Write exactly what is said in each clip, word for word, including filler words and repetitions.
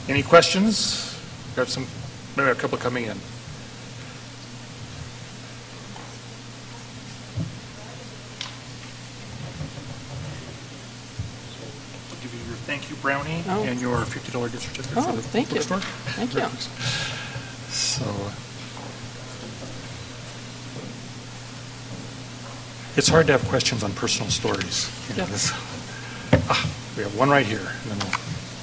Any questions? We have some, maybe a couple coming in. I'll give you your thank you brownie oh. and your fifty dollars gift certificate oh, for the thank bookstore. You. Thank you. So, it's hard to have questions on personal stories. You know, yes. ah, we have one right here. And then we'll,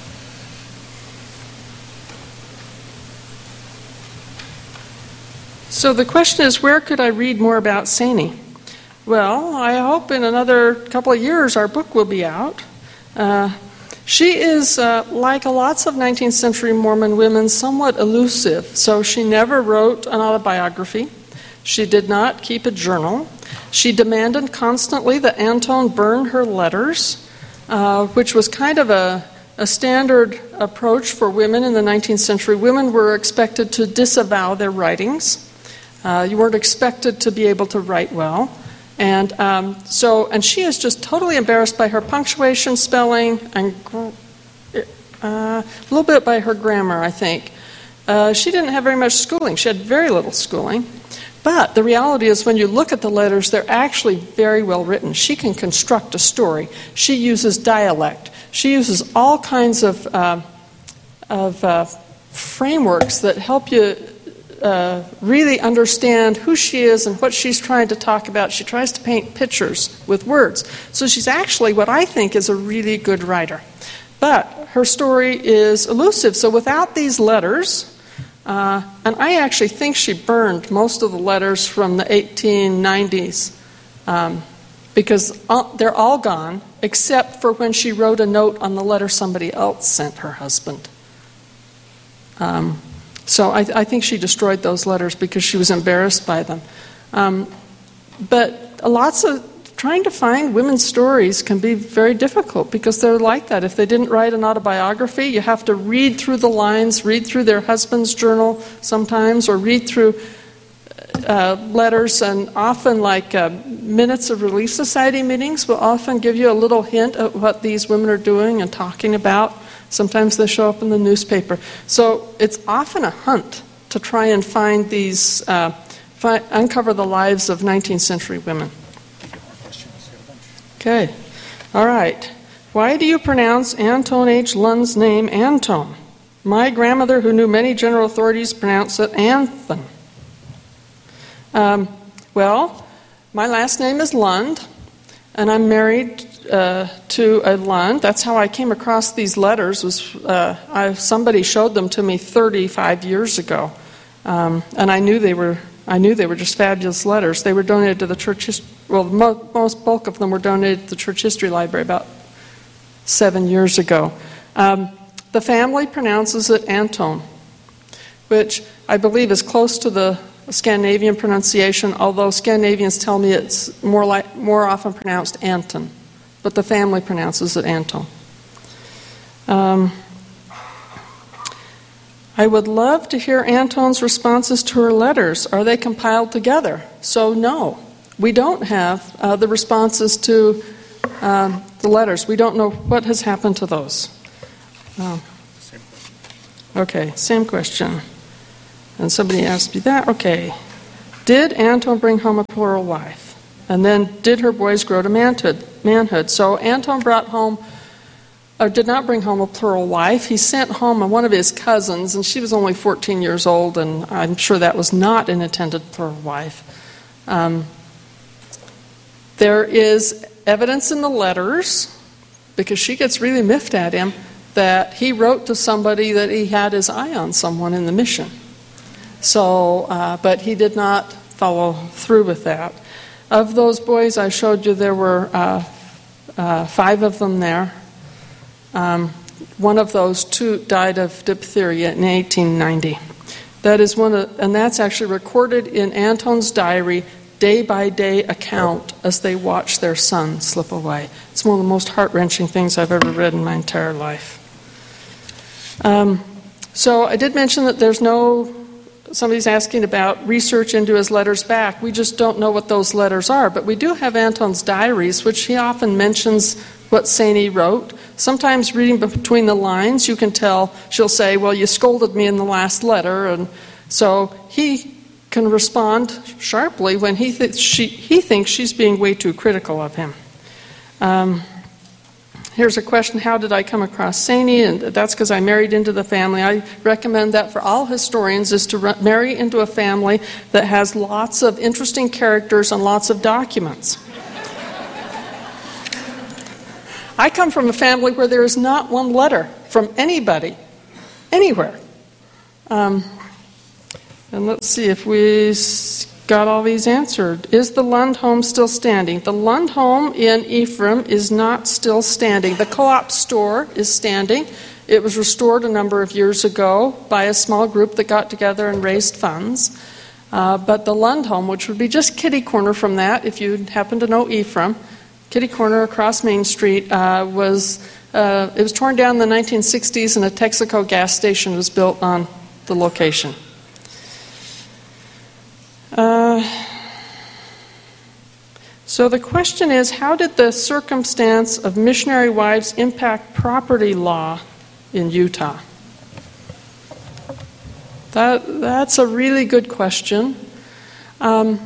So the question is, where could I read more about Saini? Well, I hope in another couple of years our book will be out. Uh, she is, uh, like lots of nineteenth century Mormon women, somewhat elusive. So she never wrote an autobiography. She did not keep a journal. She demanded constantly that Anton burn her letters, uh, which was kind of a, a standard approach for women in the nineteenth century. Women were expected to disavow their writings. Uh, you weren't expected to be able to write well. And um, so, and she is just totally embarrassed by her punctuation, spelling, and uh, a little bit by her grammar, I think. Uh, she didn't have very much schooling. She had very little schooling. But the reality is, when you look at the letters, they're actually very well written. She can construct a story. She uses dialect. She uses all kinds of, uh, of uh, frameworks that help you Uh, really understand who she is and what she's trying to talk about. She tries to paint pictures with words. So she's actually what I think is a really good writer. But her story is elusive. So without these letters, uh, and I actually think she burned most of the letters from the eighteen nineties um, because they're all gone except for when she wrote a note on the letter somebody else sent her husband. Um, So I, I think she destroyed those letters because she was embarrassed by them. Um, but lots of trying to find women's stories can be very difficult because they're like that. If they didn't write an autobiography, you have to read through the lines, read through their husband's journal sometimes, or read through uh, letters. And often, like uh, minutes of Relief Society meetings will often give you a little hint of what these women are doing and talking about. Sometimes they show up in the newspaper. So it's often a hunt to try and find these, uh, fi- uncover the lives of nineteenth century women. Okay. All right. Why do you pronounce Anton H. Lund's name Anton? My grandmother, who knew many general authorities, pronounced it Anthon. Um, well, my last name is Lund, and I'm married Uh, to a Lund. That's how I came across these letters. Was uh, I, somebody showed them to me thirty-five years ago, um, and I knew they were. I knew they were just fabulous letters. They were donated to the church. Hist- well, mo- most bulk of them were donated to the Church History Library about seven years ago. Um, the family pronounces it Anton, which I believe is close to the Scandinavian pronunciation. Although Scandinavians tell me it's more like more often pronounced Anton. But the family pronounces it Anton. Um, I would love to hear Anton's responses to her letters. Are they compiled together? So no, we don't have uh, the responses to um, the letters. We don't know what has happened to those. Um, okay, same question. And somebody asked me that. Okay. Did Anton bring home a plural wife? And then, did her boys grow to manhood? manhood? So Anton brought home, or did not bring home a plural wife. He sent home one of his cousins, and she was only fourteen years old, and I'm sure that was not an intended plural wife. Um, there is evidence in the letters, because she gets really miffed at him, that he wrote to somebody that he had his eye on someone in the mission. So, uh, but he did not follow through with that. Of those boys I showed you, there were uh, uh, five of them there. Um, one of those two died of diphtheria in eighteen ninety. That is one of, and that's actually recorded in Anton's diary, day-by-day account as they watch their son slip away. It's one of the most heart-wrenching things I've ever read in my entire life. Um, so I did mention that there's no Somebody's asking about research into his letters back. We just don't know what those letters are. But we do have Anton's diaries, which he often mentions what Saini wrote. sometimes reading between the lines, you can tell she'll say, well, you scolded me in the last letter. And so he can respond sharply when he, th- she, he thinks she's being way too critical of him. Um, Here's a question, how did I come across Saini? And that's because I married into the family. I recommend that for all historians, is to re- marry into a family that has lots of interesting characters and lots of documents. I come from a family where there is not one letter from anybody, anywhere. Um, and let's see if we got all these answered. Is the Lund home still standing? The Lund home in Ephraim is not still standing. The co-op store is standing. It was restored a number of years ago by a small group that got together and raised funds. Uh, but the Lund home, which would be just kitty corner from that, if you happen to know Ephraim, kitty corner across Main Street, uh, was uh, it was torn down in the nineteen sixties, and a Texaco gas station was built on the location. Uh, so the question is, how did the circumstance of missionary wives impact property law in Utah? That, that's a really good question. Um,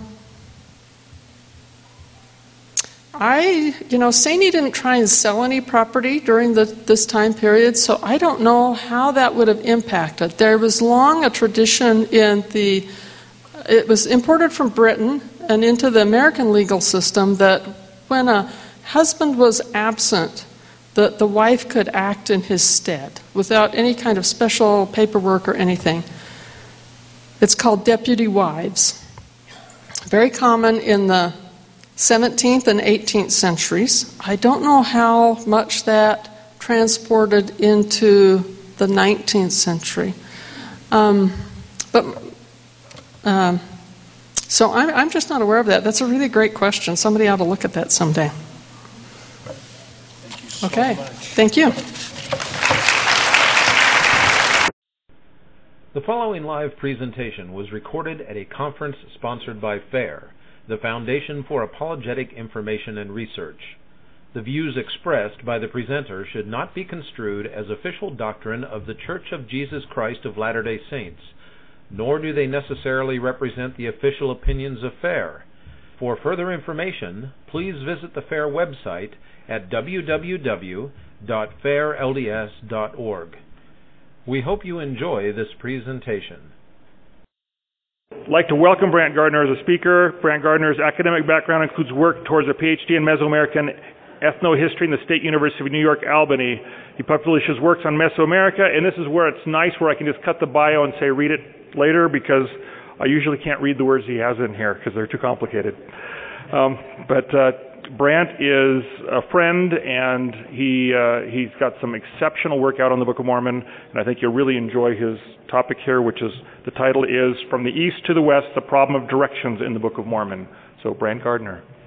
I, you know, Saini didn't try and sell any property during the, this time period, so I don't know how that would have impacted. There was long a tradition in the It was imported from Britain and into the American legal system that when a husband was absent, the, the wife could act in his stead without any kind of special paperwork or anything. It's called deputy wives. Very common in the seventeenth and eighteenth centuries. I don't know how much that transported into the nineteenth century. Um, but... Um, so I'm, I'm just not aware of that. That's a really great question. Somebody ought to look at that someday. Thank you so okay. much. Thank you. The following live presentation was recorded at a conference sponsored by FAIR, the Foundation for Apologetic Information and Research. The views expressed by the presenter should not be construed as official doctrine of The Church of Jesus Christ of Latter-day Saints, nor do they necessarily represent the official opinions of FAIR. For further information, please visit the FAIR website at w w w dot fair l d s dot org. We hope you enjoy this presentation. I'd like to welcome Brant Gardner as a speaker. Brant Gardner's academic background includes work towards a P H D in Mesoamerican ethnohistory in the State University of New York, Albany. He publishes works on Mesoamerica, and this is where it's nice where I can just cut the bio and say read it later, because I usually can't read the words he has in here because they're too complicated. Um, but uh, Brant is a friend, and he uh, he's got some exceptional work out on the Book of Mormon, and I think you'll really enjoy his topic here, which is, the title is From the East to the West, the Problem of Directions in the Book of Mormon. So Brant Gardner.